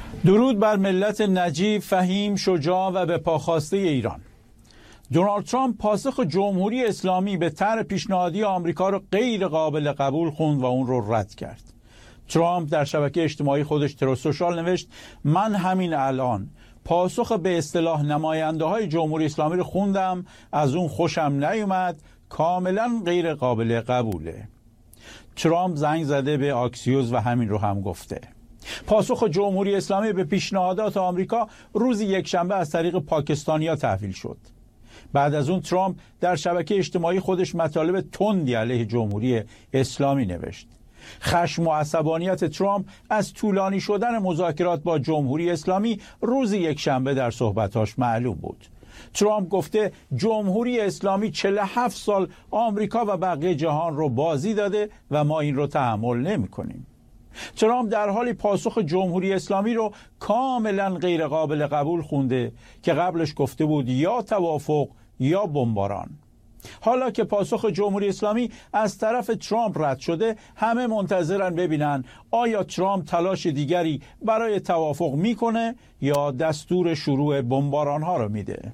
درود بر ملت نجیب، فهیم، شجاع و به پاخواسته ایران. دونالد ترامپ پاسخ جمهوری اسلامی به طرح پیشنهادی آمریکا را غیر قابل قبول خوند و اون رو رد کرد. ترامپ در شبکه اجتماعی خودش ترو سوشال نوشت: من همین الان پاسخ به اصطلاح نماینده های جمهوری اسلامی رو خوندم، از اون خوشم نیومد، کاملا غیر قابل قبوله. ترامپ زنگ زده به آکسیوس و همین رو هم گفته. پاسخ جمهوری اسلامی به پیشنهادات آمریکا روز یکشنبه از طریق پاکستانیا تحویل شد. بعد از اون ترامپ در شبکه اجتماعی خودش مطالب تندی علیه جمهوری اسلامی نوشت. خشم و عصبانیت ترامپ از طولانی شدن مذاکرات با جمهوری اسلامی روز یکشنبه در صحبتاش معلوم بود. ترامپ گفته جمهوری اسلامی 47 سال آمریکا و بقیه جهان رو بازی داده و ما این رو تحمل نمی‌کنیم. ترامپ در حالی پاسخ جمهوری اسلامی رو کاملا غیر قابل قبول خونده که قبلش گفته بود یا توافق یا بمباران. حالا که پاسخ جمهوری اسلامی از طرف ترامپ رد شده، همه منتظرن ببینن آیا ترامپ تلاش دیگری برای توافق میکنه یا دستور شروع بمباران ها رو میده.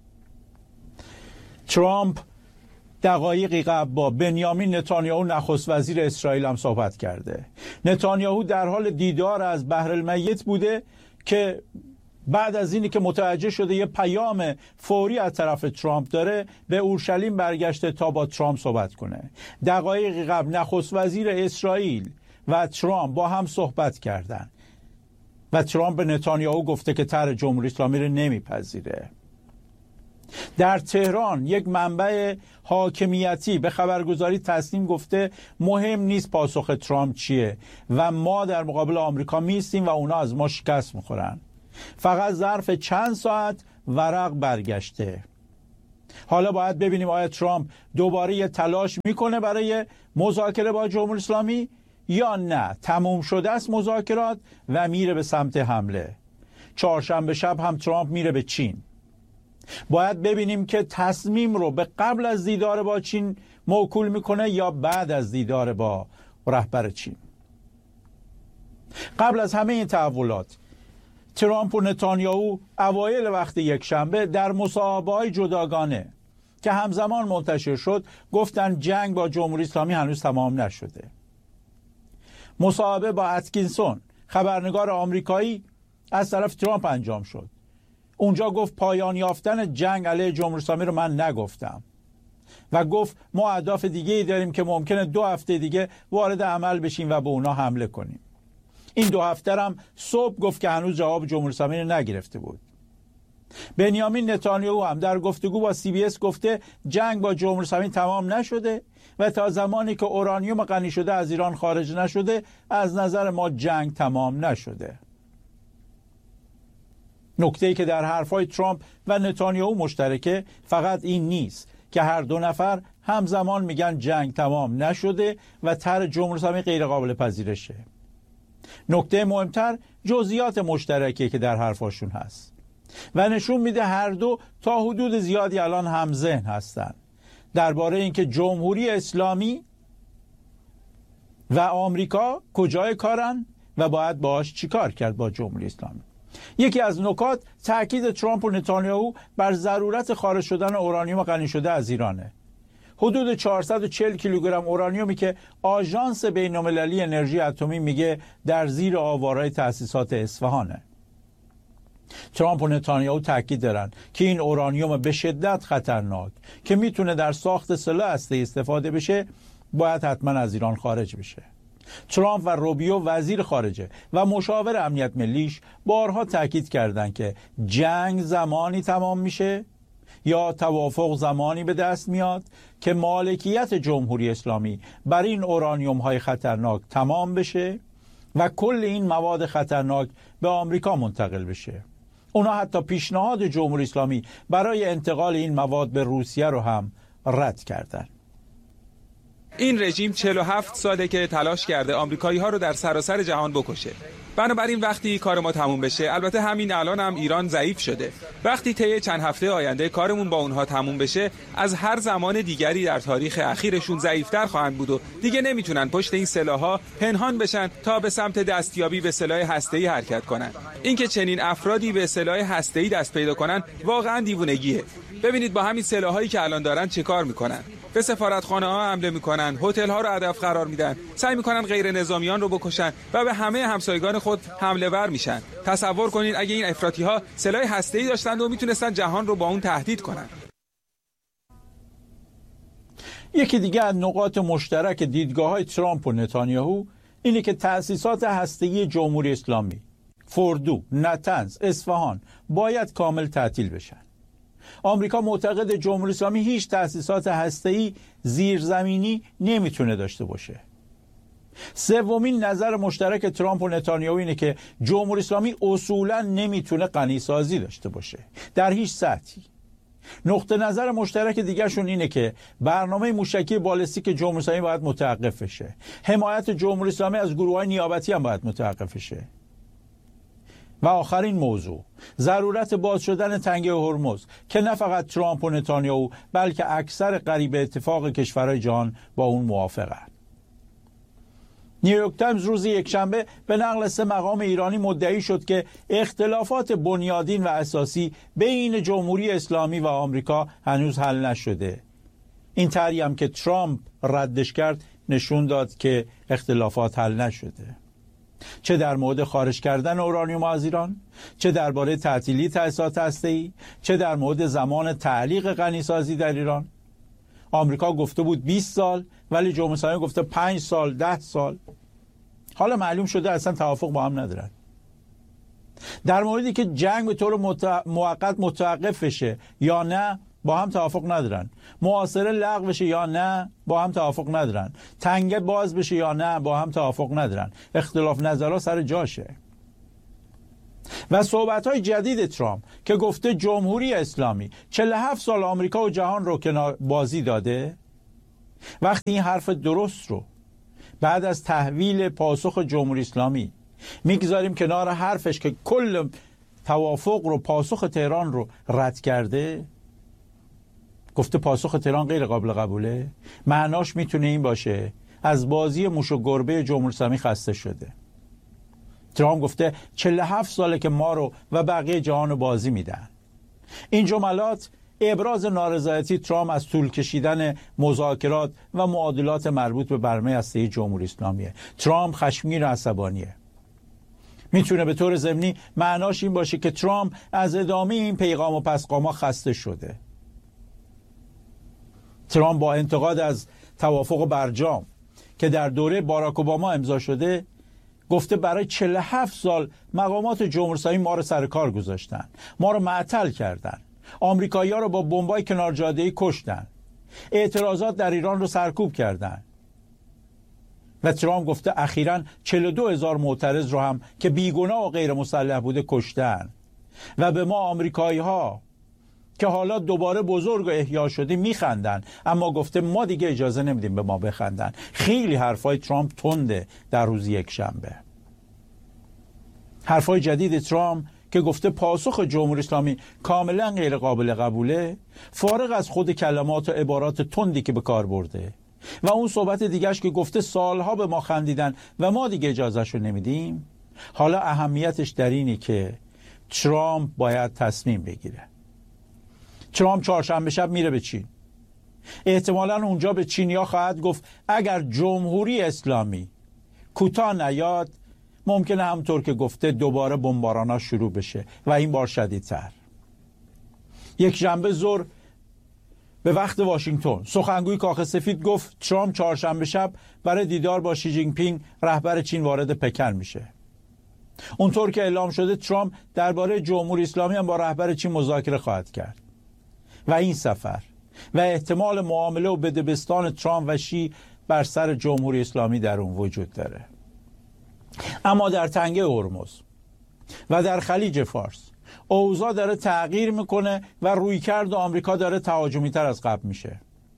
ترامپ دقایقی قبل با بنیامین نتانیاهو نخست وزیر اسرائیل هم صحبت کرده. نتانیاهو در حال دیدار از بحرالمیت بوده که بعد از اینی که متوجه شده یه پیام فوری از طرف ترامپ داره، به اورشلیم برگشته تا با ترامپ صحبت کنه. دقایقی قبل نخست وزیر اسرائیل و ترامپ با هم صحبت کردن و ترامپ به نتانیاهو گفته که طرح جمهوری اسلامی رو نمیپذیره. در تهران یک منبع حاکمیتی به خبرگزاری تصنیم گفته مهم نیست پاسخ ترامپ چیه و ما در مقابل آمریکا میستیم و اونا از ما شکست میخورن. فقط ظرف چند ساعت ورق برگشته. حالا باید ببینیم آیا ترامپ دوباره یه تلاش میکنه برای مذاکره با جمهوری اسلامی یا نه تموم شده است مذاکرات و میره به سمت حمله. چهارشنبه شب هم ترامپ میره به چین. باید ببینیم که تصمیم رو به قبل از دیدار با چین موکول میکنه یا بعد از دیدار با رهبر چین. قبل از همه این تحولات ترامپ و نتانیاهو اوایل وقت یکشنبه در مصاحبه‌های جداگانه که همزمان منتشر شد گفتن جنگ با جمهوری اسلامی هنوز تمام نشده. مصاحبه با اتکینسون خبرنگار آمریکایی از طرف ترامپ انجام شد. اونجا گفت پایان یافتن جنگ علیه جمهوری اسلامی رو من نگفتم و گفت ما اهداف دیگه‌ای داریم که ممکنه 2 هفته دیگه وارد عمل بشیم و به اونا حمله کنیم. این 2 هفته هم صبح گفت که هنوز جواب جمهوری اسلامی رو نگرفته بود. بنیامین نتانیاهو هم در گفتگو با CBS گفته جنگ با جمهوری اسلامی تمام نشده و تا زمانی که اورانیوم غنی شده از ایران خارج نشده از نظر ما جنگ تمام نشده. نکته‌ای که در حرفای ترامپ و نتانیاهو مشترکه فقط این نیست که هر دو نفر همزمان میگن جنگ تمام نشده و طرح جمهوری اسلامی غیر قابل پذیرشه. نکته مهمتر جزئیات مشترکی که در حرفاشون هست و نشون میده هر دو تا حدود زیادی الان همذهن هستن درباره اینکه جمهوری اسلامی و آمریکا کجای کارن و باید باهاش چیکار کرد با جمهوری اسلامی. یکی از نکات تاکید ترامپ و نتانیاهو بر ضرورت خارج شدن اورانیوم غنی شده از ایرانه. حدود 440 کیلوگرم اورانیومی که آژانس بین‌المللی انرژی اتمی میگه در زیر آوارهای تأسیسات اصفهانه. ترامپ و نتانیاهو تاکید دارن که این اورانیوم به شدت خطرناک که میتونه در ساخت سلاح هسته‌ای استفاده بشه باید حتما از ایران خارج بشه. ترامپ و روبیو وزیر خارجه و مشاور امنیت ملیش بارها تاکید کردند که جنگ زمانی تمام میشه یا توافق زمانی به دست میاد که مالکیت جمهوری اسلامی بر این اورانیوم های خطرناک تمام بشه و کل این مواد خطرناک به آمریکا منتقل بشه. اونا حتی پیشنهاد جمهوری اسلامی برای انتقال این مواد به روسیه رو هم رد کردن. این رژیم 47 ساله که تلاش کرده آمریکایی‌ها رو در سراسر جهان بکشه. بنابراین وقتی کار ما تموم بشه، البته همین الان هم ایران ضعیف شده، وقتی طی چند هفته آینده کارمون با اونها تموم بشه، از هر زمان دیگری در تاریخ اخیرشون ضعیف‌تر خواهند بود و دیگه نمیتونن پشت این سلاح‌ها پنهان بشن تا به سمت دستیابی به سلاح هسته‌ای حرکت کنن. اینکه چنین افرادی به سلاح هسته‌ای دست پیدا کنن واقعا دیوونگیه. ببینید با همین سلاحایی که الان دارن چه کار میکنن. به سفارتخانه‌ها حمله میکنن، هتل‌ها رو هدف قرار میدن، سعی میکنن غیر نظامیان رو بکشن و به همه همسایگان خود حمله ور میشن. تصور کنین اگه این افراطی‌ها سلاح هسته‌ای داشتن و میتونستن جهان رو با اون تهدید کنن. یکی دیگه از نقاط مشترک دیدگاه‌های ترامپ و نتانیاهو اینه که تأسیسات هسته‌ای جمهوری اسلامی، فردو، نتنز، اصفهان باید کامل تعطیل بشن. آمریکا معتقد جمهوری اسلامی هیچ تأسیسات هسته‌ای زیرزمینی نمیتونه داشته باشه. سومین نظر مشترک ترامپ و نتانیاهو اینه که جمهوری اسلامی اصولاً نمیتونه غنیسازی داشته باشه در هیچ سطحی. نقطه نظر مشترک دیگرشون اینه که برنامه موشکی بالستیک جمهوری اسلامی باید متوقف بشه. حمایت جمهوری اسلامی از گروه‌های نیابتی هم باید متوقف بشه. و آخرین موضوع، ضرورت باز شدن تنگه هرمز که نه فقط ترامپ و نتانیاهو بلکه اکثر قریب اتفاق کشورهای جهان با اون موافقند. نیویورک تایمز روز یکشنبه به نقل 3 مقام ایرانی مدعی شد که اختلافات بنیادین و اساسی بین جمهوری اسلامی و آمریکا هنوز حل نشده. این طرحی هم که ترامپ ردش کرد نشون داد که اختلافات حل نشده. چه در مورد خارج کردن اورانیوم از ایران، چه درباره تعطیلی تأسیسات هسته‌ای، چه در مورد زمان تعلیق غنیسازی در ایران. آمریکا گفته بود 20 سال ولی جمهوری اسلامی گفته 5 سال، 10 سال. حالا معلوم شده اصلا توافق با هم ندارن. در موردی که جنگ به طور موقت متوقف بشه یا نه با هم توافق ندارن. محاصره لغو بشه یا نه با هم توافق ندارن. تنگه باز بشه یا نه با هم توافق ندارن. اختلاف نظرها سر جاشه. و صحبت‌های جدید ترامپ که گفته جمهوری اسلامی 47 سال آمریکا و جهان رو کنار بازی داده، وقتی این حرف درست رو بعد از تحویل پاسخ جمهوری اسلامی میگذاریم کنار حرفش که کل توافق رو، پاسخ تهران رو رد کرده، گفته پاسخ تهران غیر قابل قبوله، معناش میتونه این باشه از بازی موش و گربه جمهوری اسلامی خسته شده. ترامپ گفته 47 ساله که ما رو و بقیه جهان رو بازی میدن. این جملات ابراز نارضایتی ترامپ از طول کشیدن مذاکرات و معادلات مربوط به برنامه هسته‌ای جمهوری اسلامیه. ترامپ خشمگین و عصبانیه. میتونه به طور ضمنی معناش این باشه که ترامپ از ادامه این پیغام و پسقاما خسته شده. ترامپ با انتقاد از توافق برجام که در دوره باراک اوباما امضا شده گفته برای 47 سال مقامات جمهوری اسلامی ما رو سر کار گذاشتن، ما رو معطل کردن، آمریکایی‌ها رو با بمبای کنار جاده‌ای کشتن، اعتراضات در ایران رو سرکوب کردن. و ترامپ گفته اخیراً 42,000 معترض رو هم که بیگناه و غیر مسلح بوده کشتن و به ما آمریکایی‌ها که حالا دوباره بزرگ و احیا شده میخندن، اما گفته ما دیگه اجازه نمیدیم به ما بخندن. خیلی حرفای ترامپ تنده در روز یکشنبه. حرفای جدید ترامپ که گفته پاسخ جمهوری اسلامی کاملا غیر قابل قبوله، فارغ از خود کلمات و عبارات تندی که به کار برده و اون صحبت دیگهش که گفته سالها به ما خندیدن و ما دیگه اجازهشو نمیدیم، حالا اهمیتش در اینه که ترامپ باید تصمیم بگیره. ترامپ چهارشنبه شب میره به چین. احتمالاً اونجا به چینیا خواهد گفت اگر جمهوری اسلامی کوتاه نیاد ممکنه همونطور که گفته دوباره بمبارانا شروع بشه و این بار شدیدتر. یک شنبه ظهر به وقت واشنگتن سخنگوی کاخ سفید گفت ترامپ چهارشنبه شب برای دیدار با شی جین پینگ رهبر چین وارد پکن میشه. اونطور که اعلام شده ترامپ درباره جمهوری اسلامی هم با رهبر چین مذاکره خواهد کرد. و این سفر و احتمال معامله و بدبستان ترامپ و شی بر سر جمهوری اسلامی در اون وجود داره. اما در تنگه هرمز و در خلیج فارس اوضاع داره تغییر میکنه و رویکرد آمریکا داره تهاجمی تر از قبل میشه.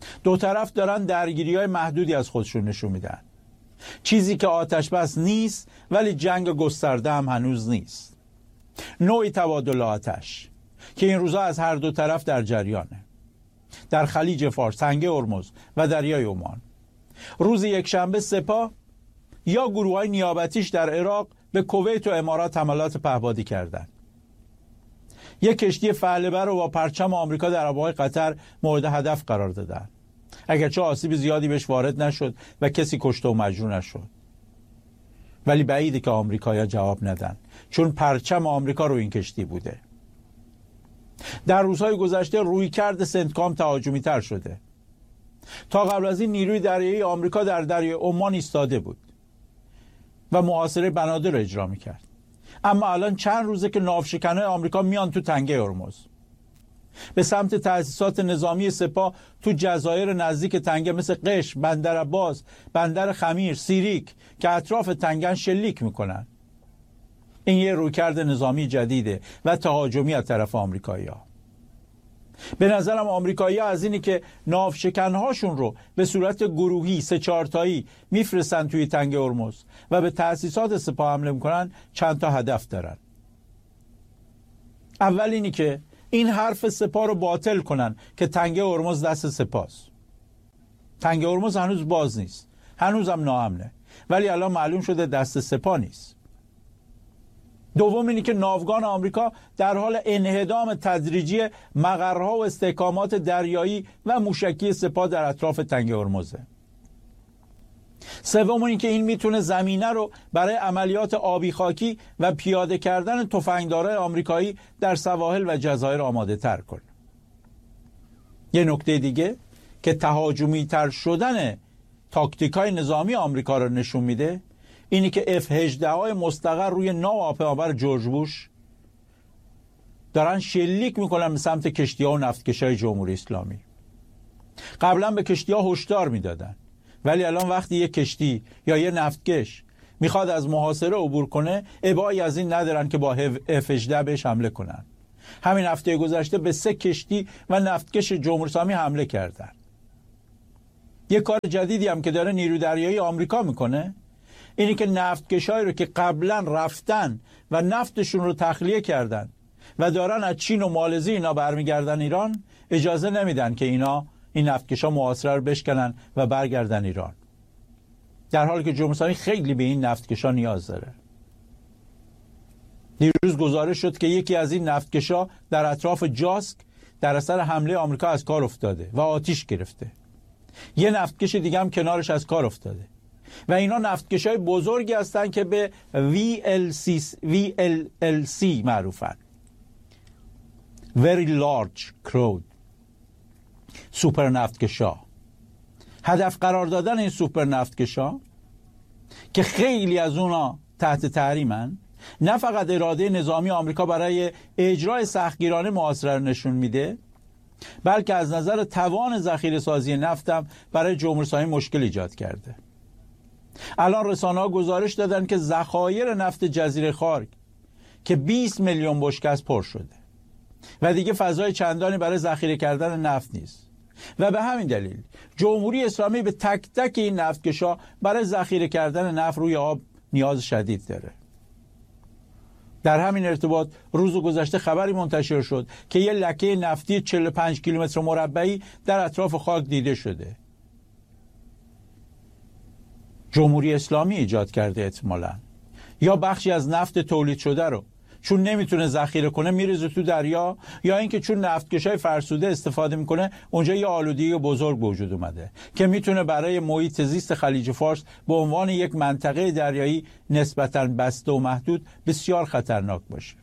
دو طرف دارن درگیری‌های محدودی از خودشون نشون میدن. چیزی که آتش بس نیست ولی جنگ گسترده هم هنوز نیست. نوعی تبادل آتش که این روزا از هر دو طرف در جریانه. در خلیج فارس، تنگه هرمز و دریای عمان. روز یکشنبه سپاه یا گروه‌های نیابتیش در عراق به کویت و امارات حملات پهپادی کردند. یک کشتی فعلبر رو با پرچم آمریکا در آبهای قطر مورد هدف قرار دادن، اگرچه آسیب زیادی بهش وارد نشد و کسی کشته و مجروح نشد. ولی بعیده که آمریکایی‌ها جواب ندن، چون پرچم آمریکا رو این کشتی بوده. در روزهای گذشته رویکرد سنتکام تهاجمی تر شده. تا قبل از این نیروی دریایی آمریکا در دریای عمان ایستاده بود و محاصره بنادر رو اجرا میکرد. اما الان چند روزه که ناوشکنای آمریکا میان تو تنگه هرمز به سمت تأسیسات نظامی سپاه تو جزایر نزدیک تنگه مثل قشم، بندر عباس، بندر خمیر، سیریک که اطراف تنگن شلیک میکنن. این یه رویکرد نظامی جدیده و تهاجمی از طرف آمریکایی‌ها. به نظرم آمریکایی‌ها از اینی که ناوشکن‌هاشون رو به صورت گروهی 3-4 تایی میفرستن توی تنگه هرمز و به تأسیسات سپاه حمله میکنن چند تا هدف دارن. اول اینی که این حرف سپاه رو باطل کنن که تنگه هرمز دست سپاهست. تنگه هرمز هنوز باز نیست، هنوز هم ناامنه، ولی الان معلوم شده دست سپاه نیست. دوم اینی که ناوگان آمریکا در حال انهدام تدریجی مقرها و استحکامات دریایی و موشکی سپاه در اطراف تنگه هرمزه. سوم اینی که این میتونه زمینه رو برای عملیات آبی خاکی و پیاده کردن تفنگدارای آمریکایی در سواحل و جزایر آماده تر کنه. یه نکته دیگه که تهاجمی تر شدن تاکتیکای نظامی آمریکا رو نشون میده اینی که F-18 های مستقر روی ناو هواپیمابر جورج بوش دارن شلیک میکنن به سمت کشتی‌ها و نفتکشای جمهوری اسلامی. قبلا به کشتی‌ها هشدار میدادن، ولی الان وقتی یک کشتی یا یه نفتکش میخواد از محاصره عبور کنه، ابایی از این ندارن که با F-18 بهش حمله کنن. همین هفته گذشته به 3 کشتی و نفتکش جمهوری اسلامی حمله کردن. یه کار جدیدی هم که داره نیروی دریایی آمریکا میکنه اینی که نفتکشایی رو که قبلا رفتن و نفتشون رو تخلیه کردن و دارن از چین و مالزی اینا برمیگردن ایران، اجازه نمیدن که این نفتکشا محاصره رو بشکنن و برگردن ایران، در حالی که جمهوری اسلامی خیلی به این نفتکشا نیاز داره. دیروز گزارش شد که یکی از این نفتکشا در اطراف جاسک در اثر حمله آمریکا از کار افتاده و آتیش گرفته. یه نفتکش دیگه هم کنارش از کار افتاده و اینا نفتکشای بزرگی هستن که به VLLC معروفن، Very Large Crude، سوپر نفتکشا. هدف قرار دادن این سوپر نفتکشا که خیلی از اونا تحت تحریمن، نه فقط اراده نظامی آمریکا برای اجرای سختگیرانه محاصره رو نشون میده، بلکه از نظر توان ذخیره سازی نفتم برای جمهوری اسلامی مشکل ایجاد کرده. الان رسانه‌ها گزارش دادن که ذخایر نفت جزیره خارک که 20 میلیون بشکه است پر شده و دیگه فضای چندانی برای ذخیره کردن نفت نیست و به همین دلیل جمهوری اسلامی به تک تک این نفتکشا برای ذخیره کردن نفت روی آب نیاز شدید داره. در همین ارتباط روز گذشته خبری منتشر شد که یه لکه نفتی 45 کیلومتر مربعی در اطراف خاک دیده شده. جمهوری اسلامی ایجاد کرده احتمالاً، یا بخشی از نفت تولید شده رو چون نمیتونه ذخیره کنه میریزه تو دریا، یا اینکه چون نفتکشای فرسوده استفاده میکنه اونجا یه آلودگی بزرگ به وجود اومده که میتونه برای محیط زیست خلیج فارس به عنوان یک منطقه دریایی نسبتاً بسته و محدود بسیار خطرناک باشه.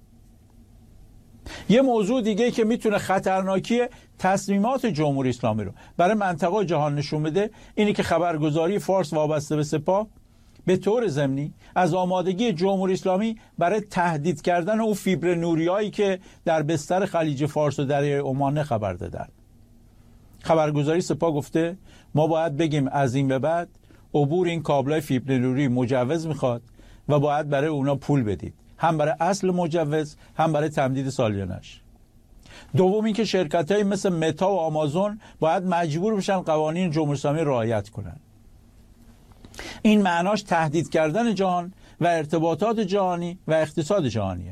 یه موضوع دیگه که میتونه خطرناکی تصمیمات جمهوری اسلامی رو برای منطقه جهان نشون بده اینی که خبرگزاری فارس وابسته به سپاه به طور ضمنی از آمادگی جمهوری اسلامی برای تهدید کردن اون فیبر نوریایی که در بستر خلیج فارس و دریای عمان خبر دادن. خبرگزاری سپاه گفته ما باید بگیم از این به بعد عبور این کابلای فیبر نوری مجوز میخواد و باید برای اونا پول بدید، هم برای اصل مجوز هم برای تمدید سالیانش. دوم اینکه شرکت‌های مثل متا و آمازون باید مجبور بشن قوانین جمهوری اسلامی رعایت کنن. این معناش تهدید کردن جهان و ارتباطات جهانی و اقتصاد جهانیه.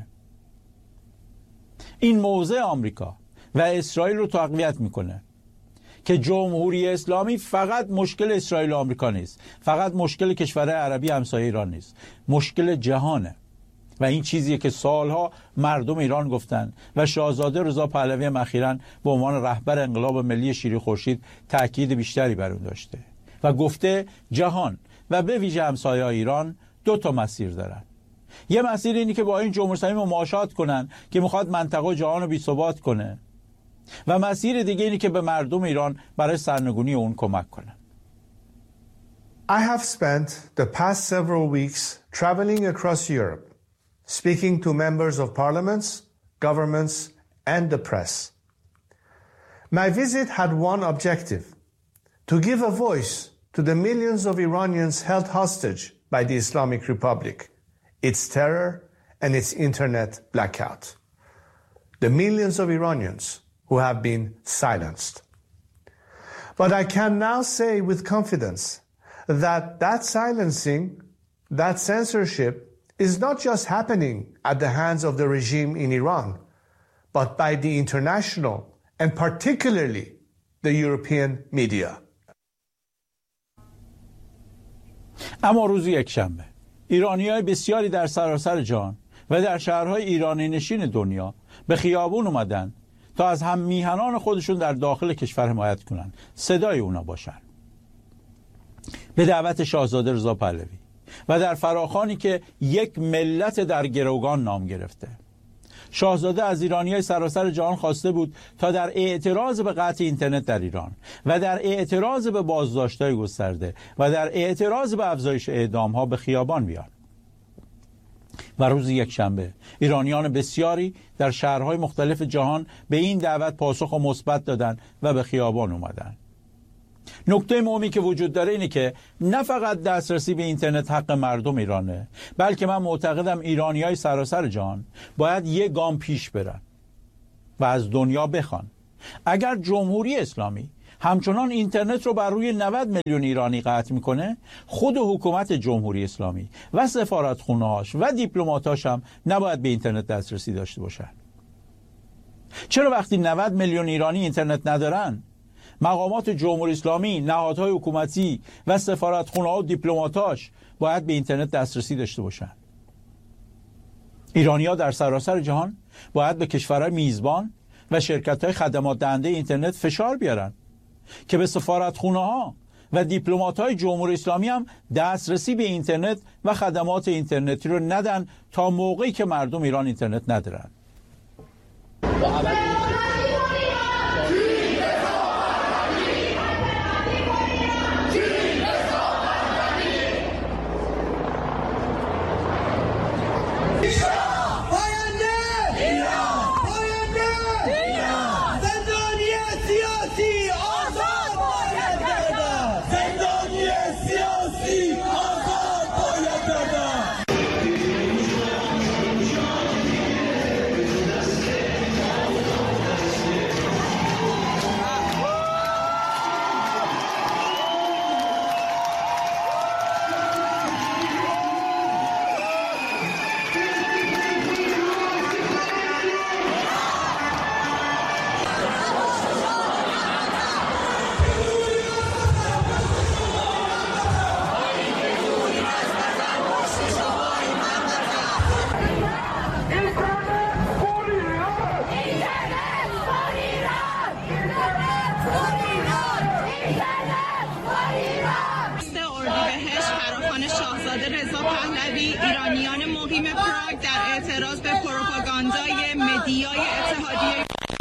این موضع آمریکا و اسرائیل رو تقویت میکنه که جمهوری اسلامی فقط مشکل اسرائیل و آمریکا نیست، فقط مشکل کشورهای عربی همسایه ایران نیست، مشکل جهانه. و این چیزیه که سالها مردم ایران گفتن و شاهزاده رضا پهلوی هم اخیراً به عنوان رهبر انقلاب ملی شیری خورشید تاکید بیشتری بر اون داشته و گفته جهان و به ویژه همسایه ایران دو تا مسیر دارن. یه مسیر اینی که با این جمهوری اسلامی مماشات کنن که میخواد منطقه جهان رو بی‌ثبات کنه و مسیر دیگه اینی که به مردم ایران برای سرنگونی اون کمک کنن. I have spent the past several weeks traveling across Europe, speaking to members of parliaments, governments, and the press. My visit had one objective: to give a voice to the millions of Iranians held hostage by the Islamic Republic, its terror, and its internet blackout. The millions of Iranians who have been silenced. But I can now say with confidence that silencing, that censorship, is not just happening at the hands of the regime in Iran, but by the international and particularly the European media. اما روز یکشنبه ایرانی‌های بسیاری در سراسر جهان و در شهرهای ایرانی نشین دنیا به خیابون اومدن تا از هم میهنان خودشون در داخل کشور حمایت کنن، صدای اونا باشن. به دعوت شاهزاده رضا پهلوی و در فراخوانی که یک ملت در گروگان نام گرفته. شاهزاده از ایرانی‌های سراسر جهان خواسته بود تا در اعتراض به قطع اینترنت در ایران و در اعتراض به بازداشت‌های گسترده و در اعتراض به افزایش اعدام‌ها به خیابان بیان. و روز یکشنبه ایرانیان بسیاری در شهرهای مختلف جهان به این دعوت پاسخ مثبت دادند و به خیابان اومدند. نکته مهمی که وجود داره اینه که نه فقط دسترسی به اینترنت حق مردم ایرانه، بلکه من معتقدم ایرانیای سراسر جهان باید یک گام پیش برن و از دنیا بخوان اگر جمهوری اسلامی همچنان اینترنت رو بر روی 90 میلیون ایرانی قطع میکنه، خود حکومت جمهوری اسلامی و سفارتخونه‌هاش و دیپلماتاش هم نباید به اینترنت دسترسی داشته باشن. چرا وقتی 90 میلیون ایرانی اینترنت ندارن، مقامات جمهوری اسلامی، نهادهای حکومتی و سفارتخونه‌ها و دیپلماتاش باید به اینترنت دسترسی داشته باشن؟ ایرانی‌ها در سراسر جهان باید به کشورهای میزبان و شرکت‌های خدمات دهنده اینترنت فشار بیارن که به سفارتخونه‌ها و دیپلمات‌های جمهوری اسلامی هم دسترسی به اینترنت و خدمات اینترنتی رو ندن تا موقعی که مردم ایران اینترنت ندارن. شاهزاده رضا پهلوی ایرانیان مقیم پراگ در اعتراض به پروپاگاندای مدیای اتحادیه.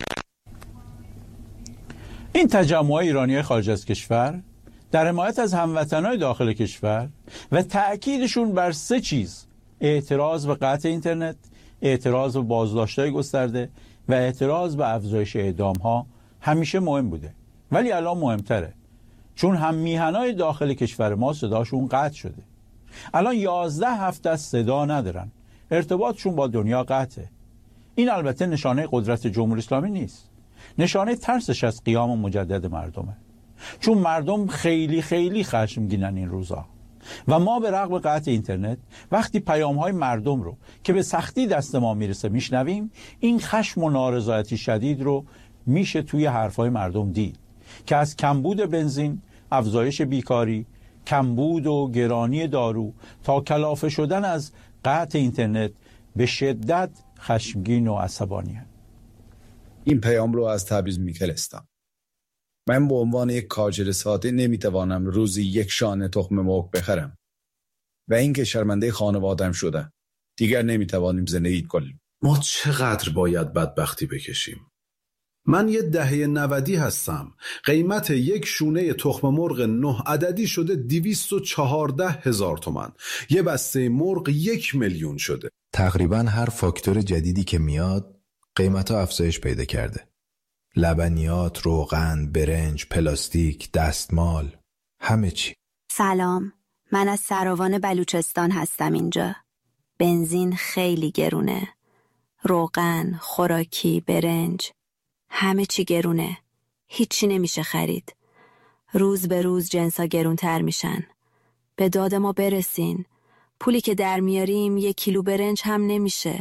این تجمع ایرانیای خارج از کشور در حمایت از هموطنای داخل کشور و تأکیدشون بر سه چیز: اعتراض به قطع اینترنت، اعتراض به بازداشت‌های گسترده و اعتراض به افزایش اعدام‌ها همیشه مهم بوده، ولی الان مهمتره، چون هم میهنای داخل کشور ما صداشون قطع شده. الان 11 هفته از صدا ندارن، ارتباطشون با دنیا قطعه. این البته نشانه قدرت جمهوری اسلامی نیست. نشانه ترسش از قیام مجدد مردمه. چون مردم خیلی خیلی خشمگینن این روزا و ما به رغم قطع اینترنت وقتی پیام‌های مردم رو که به سختی دست ما میرسه میشنویم، این خشم و نارضایتی شدید رو میشه توی حرف‌های مردم دید که از کمبود بنزین، افزایش بیکاری، کمبود و گرانی دارو تا کلافه شدن از قطع اینترنت به شدت خشمگین و عصبانی‌اند. این پیام رو از تبریز میفرستم. من به عنوان یک کارگر ساده نمیتوانم روزی یک شانه تخم مرغ بخرم و اینکه شرمنده خانواده‌ام شده. دیگر نمیتوانیم زندگی کنیم. ما چقدر باید بدبختی بکشیم؟ من یه دهه 90 هستم. قیمت یک شونه تخم مرغ 9 عددی شده 214,000 تومان. یه بسته مرغ 1,000,000 شده. تقریبا هر فاکتور جدیدی که میاد قیمت‌ها افزایش پیدا کرده. لبنیات، روغن، برنج، پلاستیک، دستمال، همه چی. سلام، من از سراوان بلوچستان هستم اینجا. بنزین خیلی گرونه. روغن، خوراکی، برنج، همه چی گرونه. هیچی نمیشه خرید. روز به روز جنسا گرونتر میشن. به داد ما برسین. پولی که در میاریم 1 کیلو برنج هم نمیشه.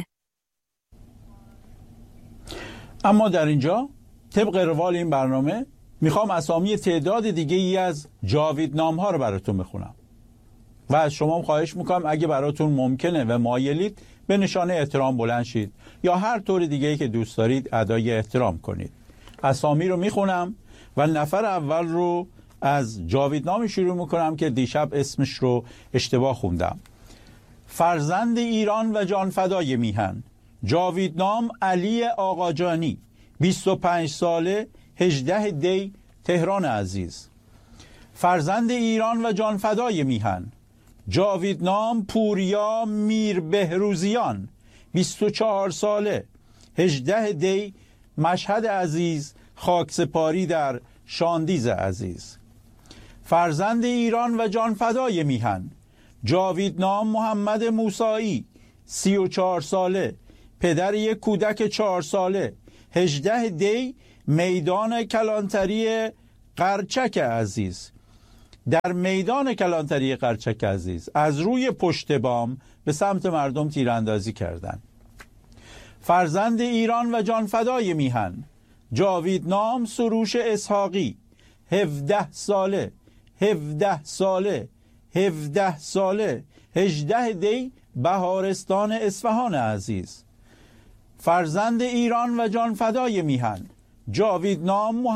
اما در اینجا طبق روال این برنامه میخوام اسامی تعداد دیگه ای از جاویدنام ها رو براتون بخونم و از شما خواهش میکنم اگه براتون ممکنه و مایلید به نشانه احترام بلند شید یا هر طور دیگه ای که دوست دارید ادای احترام کنید. اسامی رو میخونم و نفر اول رو از جاویدنامی شروع میکنم که دیشب اسمش رو اشتباه خوندم. فرزند ایران و جانفدای میهن، جاویدنام علی آقاجانی، 25 ساله، 18 دی، تهران عزیز. فرزند ایران و جانفدای میهن، جاویدنام پوریا میر بهروزیان، 24 ساله، 18 دی، مشهد عزیز، خاکسپاری در شاندیز عزیز. فرزند ایران و جانفدای میهن، جاویدنام محمد موسایی، 34 ساله، پدر یک کودک 4 ساله، 18 دی، میدان کلانتری قرچک عزیز. در میدان کلانتری قرچک عزیز از روی پشت بام به سمت مردم تیراندازی کردند. فرزند ایران و جانفدای میهن، جاویدنام سروش اسحاقی، 17 ساله، 17 ساله، 17 ساله، 18 دی، بهارستان اصفهان عزیز. فرزند ایران و جانفدای میهن، جاویدنام